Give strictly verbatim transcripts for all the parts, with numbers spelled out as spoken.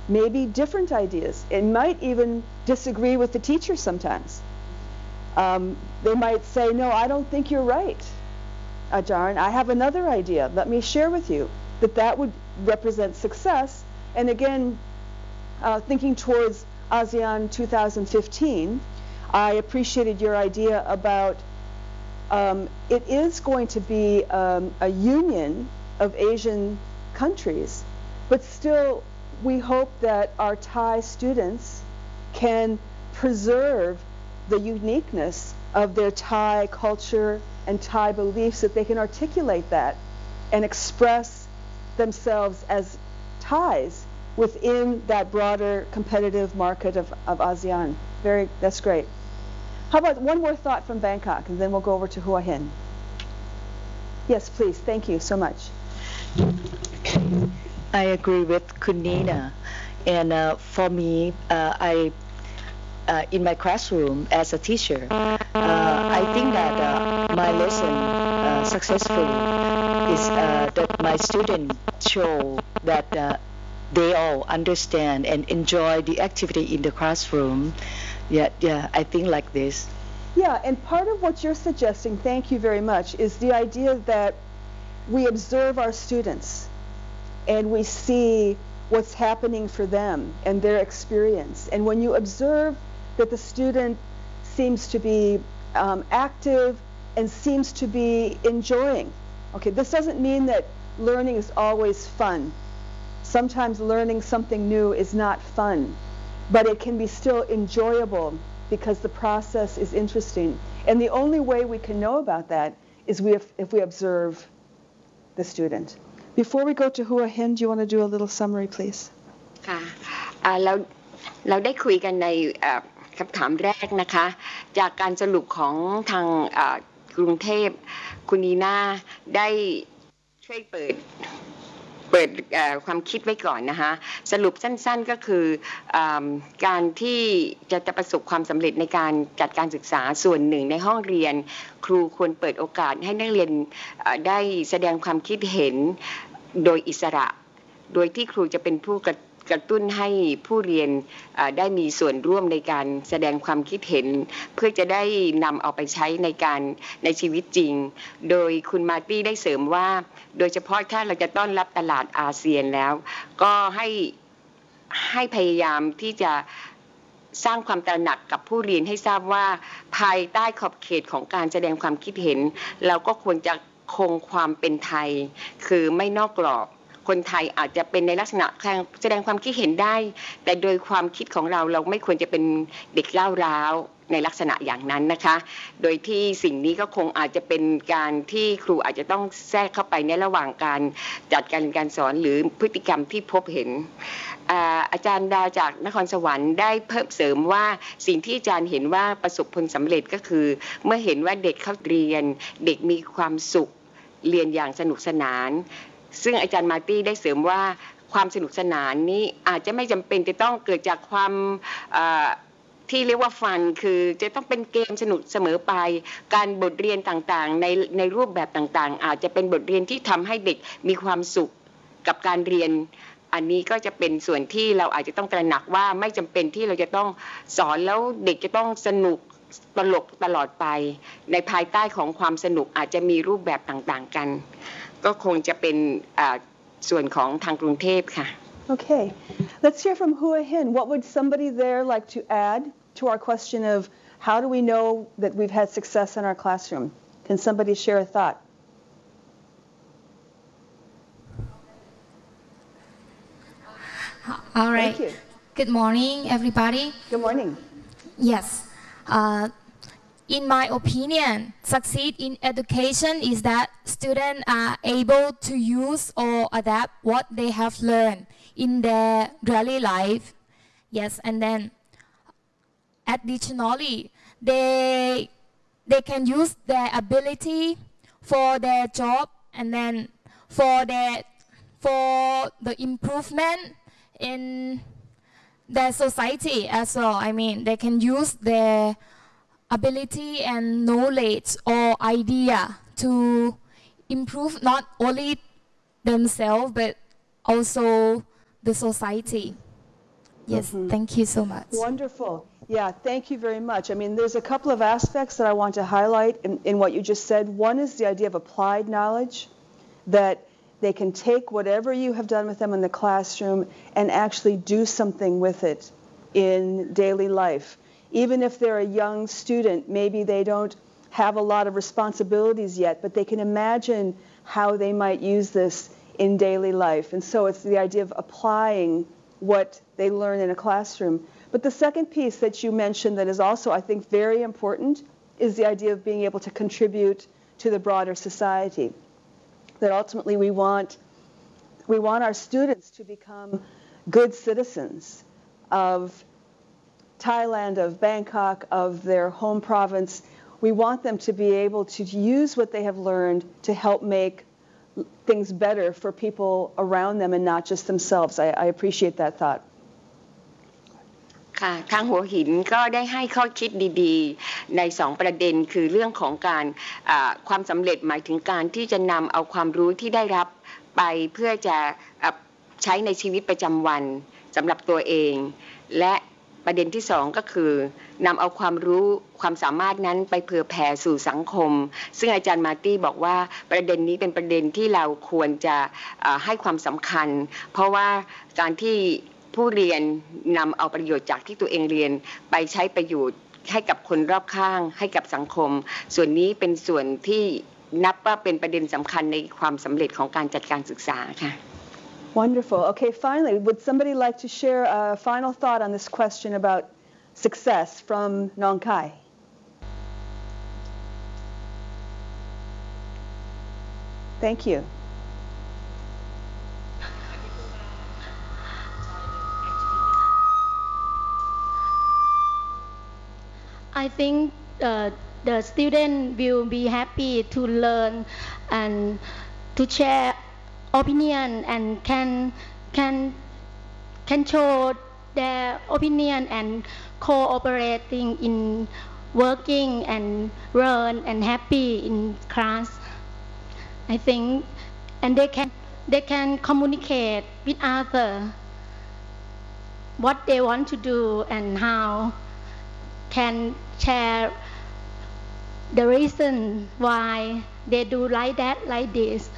maybe different ideas. It might even disagree with the teacher sometimes. Um, they might say, no, I don't think you're right, Ajarn. I have another idea. Let me share with you. That that would represent success. And again, uh, thinking towards ASEAN two thousand fifteen, I appreciated your idea about um, it is going to be um, a union of Asian countries, but still we hope that our Thai students can preserve the uniqueness of their Thai culture and Thai beliefs, that they can articulate that and express themselves as Thais within that broader competitive market of, of ASEAN. Very, that's great. How about one more thought from Bangkok, and then we'll go over to Hua Hin. Yes, please. Thank you so much. I agree with Kunina. And uh, for me, uh, I, uh, in my classroom as a teacher, uh, I think that uh, my lesson uh, successful is uh, that my students show that uh, they all understand and enjoy the activity in the classroom. Yeah, yeah, I think like this. Yeah, and part of what you're suggesting, thank you very much, is the idea that we observe our students and we see what's happening for them and their experience. And when you observe that the student seems to be um, active and seems to be enjoying. Okay, this doesn't mean that learning is always fun. Sometimes learning something new is not fun, but it can be still enjoyable because the process is interesting. And the only way we can know about that is we if, if we observe the student. Before we go to Hua Hin, do you want to do a little summary, please? ค่ะเราเราได้คุยกันในคำถามแรกนะคะจากการสรุปของทางกรุงเทพคุณนีน่าได้ช่วยเปิดเปิดความคิดไว้ก่อนนะคะสรุปสั้นๆก็คือการที่จะจะประสบความสำเร็จในการจัดการศึกษาส่วนหนึ่งในห้องเรียนครูควรเปิดโอกาสให้นักเรียนได้แสดงความคิดเห็นโดยอิสระโดยที่ครูจะเป็นผู้กระตุ้นให้ผู้เรียนได้มีส่วนร่วมในการแสดงความคิดเห็นเพื่อจะได้นำเอาไปใช้ในการในชีวิตจริงโดยคุณมาร์ตี้ได้เสริมว่าโดยเฉพาะถ้าเราจะต้อนรับตลาดอาเซียนแล้วก็ให้ให้พยายามที่จะสร้างความตระหนักกับผู้เรียนให้ทราบว่าภายใต้ขอบเขตของการแสดงความคิดเห็นเราก็ควรจะคงความเป็นไทยคือไม่นอกกรอบคนไทยอาจจะเป็นในลักษณะแสดงความคิดเห็นได้แต่โดยความคิดของเราเราไม่ควรจะเป็นเด็กก้าวร้าวในลักษณะอย่างนั้นนะคะโดยที่สิ่งนี้ก็คงอาจจะเป็นการที่ครูอาจจะต้องแทรกเข้าไปในระหว่างการจัดการเรียนการสอนหรือพฤติกรรมที่พบเห็นอาจารย์ดาวจากนครสวรรค์ได้เพิ่มเสริมว่าสิ่งที่อาจารย์เห็นว่าประสบผลสำเร็จก็คือเมื่อเห็นว่าเด็กเข้าเรียนเด็กมีความสุขเรียนอย่างสนุกสนานซึ่งอาจารย์มาร์ตี้ได้เสริมว่าความสนุกสนานนี้อาจจะไม่จำเป็นจะต้องเกิดจากความที่เรียกว่าฟันคือจะต้องเป็นเกมสนุกเสมอไปการบทเรียนต่างๆในในรูปแบบต่างๆอาจจะเป็นบทเรียนที่ทำให้เด็กมีความสุขกับการเรียนอันนี้ก็จะเป็นส่วนที่เราอาจจะต้องตระหนักว่าไม่จำเป็นที่เราจะต้องสอนแล้วเด็กจะต้องสนุกตลกตลอดไปในภายใต้ของความสนุกอาจจะมีรูปแบบต่างๆกันก็คงจะเป็นส่วนของทางกรุงเทพค่ะ Okay, let's hear from Hua Hin. What would somebody there like to add to our question of how do we know that we've had success in our classroom? Can somebody share a thought? All right. Thank you. Good morning, everybody. Good morning. Yes. Uh, In my opinion, succeed in education is that students are able to use or adapt what they have learned in their daily life. Yes, and then additionally, they, they can use their ability for their job and then for, their, for the improvement in their society as well. I mean, they can use their ability and knowledge or idea to improve not only themselves but also the society. Yes, Mhm. thank you so much. Wonderful. Yeah, thank you very much. I mean, there's a couple of aspects that I want to highlight in, in what you just said. One is the idea of applied knowledge, that they can take whatever you have done with them in the classroom and actually do something with it in daily life. Even if they're a young student, maybe they don't have a lot of responsibilities yet, but they can imagine how they might use this in daily life. And so it's the idea of applying what they learn in a classroom. But the second piece that you mentioned that is also, I think, very important is the idea of being able to contribute to the broader society. That ultimately we want, we want our students to become good citizens of Thailand, of Bangkok, of their home province. We want them to be able to use what they have learned to help make things better for people around them and not just themselves. I, I appreciate that thought. ค่ะทางหัวหินก็ได้ให้ข้อคิดดีๆในสองประเด็นคือเรื่องของการความสำเร็จหมายถึงการที่จะนำเอาความรู้ที่ได้รับไปเพื่อจะใช้ในชีวิตประจำวันสำหรับตัวเองและประเด็นที่สองก็คือนำเอาความรู้ความสามารถนั้นไปเผื่อแผ่สู่สังคมซึ่งอาจารย์มาร์ตี้บอกว่าประเด็นนี้เป็นประเด็นที่เราควรจะให้ความสำคัญเพราะว่าการที่ผู้เรียนนำเอาประโยชน์จากที่ตัวเองเรียนไปใช้ประโยชน์ให้กับคนรอบข้างให้กับสังคมส่วนนี้เป็นส่วนที่นับว่าเป็นประเด็นสำคัญในความสำเร็จของการจัดการศึกษาค่ะ Wonderful. Okay, finally, would somebody like to share a final thought on this question about success from Nong Khai? Thank you. I think uh, the student will be happy to learn and to share opinion and can can can show their opinion and cooperating in working and learn and happy in class. I think and they can they can communicate with others what they want to do and how can share the reason why they do like that like this.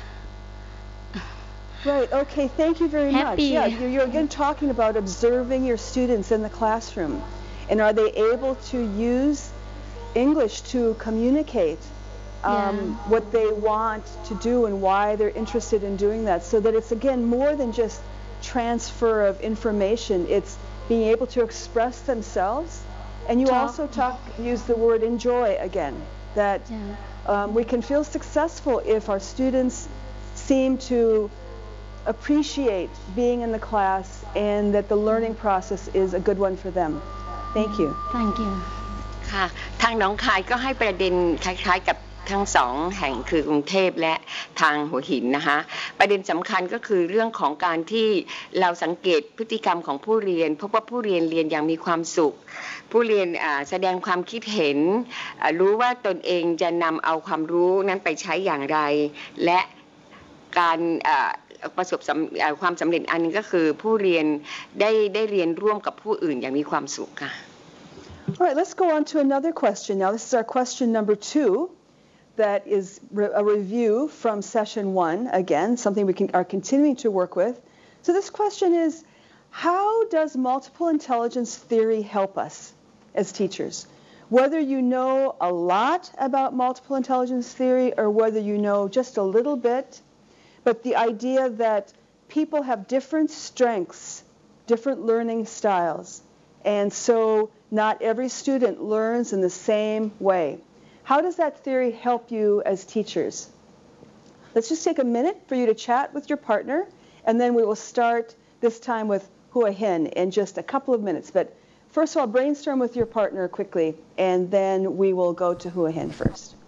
Right, okay, thank you very Happy. much. Yeah, you're again talking about observing your students in the classroom. And are they able to use English to communicate um, Yeah. what they want to do and why they're interested in doing that, so that it's, again, more than just transfer of information. It's being able to express themselves. And you Talk. also talk, use the word enjoy again, that Yeah. um, we can feel successful if our students seem to appreciate being in the class and that the learning process is a good one for them. Thank you. Thank you. ค่ะทางหนองคายก็ให้ประเด็นคล้ายๆกับทั้งสองแห่งคือกรุงเทพและทางหัวหินนะคะประเด็นสำคัญก็คือเรื่องของการที่เราสังเกตพฤติกรรมของผู้เรียนพบว่าผู้เรียนเรียนอย่างมีความสุขผู้เรียนแสดงความคิดเห็นรู้ว่าตนเองจะนำเอาความรู้นั้นไปใช้อย่างไรและการประสบความสำเร็จอันนึงก็คือผู้เรียนได้ได้เรียนร่วมกับผู้อื่นอย่างมีความสุขค่ะ All right, let's go on to another question. Now, this is our question number two. That is re- a review from session one, again, something we can, are continuing to work with. So this question is, how does multiple intelligence theory help us as teachers? Whether you know a lot about multiple intelligence theory or whether you know just a little bit, but the idea that people have different strengths, different learning styles, and so not every student learns in the same way. How does that theory help you as teachers? Let's just take a minute for you to chat with your partner, and then we will start this time with Hua Hin in just a couple of minutes. But first of all, brainstorm with your partner quickly, and then we will go to Hua Hin first.